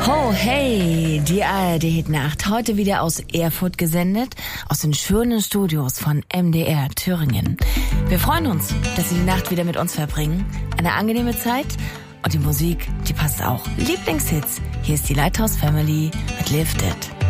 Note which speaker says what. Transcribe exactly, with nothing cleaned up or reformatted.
Speaker 1: Ho, hey, die A R D-Hitnacht, heute wieder aus Erfurt gesendet, aus den schönen Studios von M D R Thüringen. Wir freuen uns, dass Sie die Nacht wieder mit uns verbringen. Eine angenehme Zeit und die Musik, die passt auch. Lieblingshits, hier ist die Lighthouse Family mit Lifted.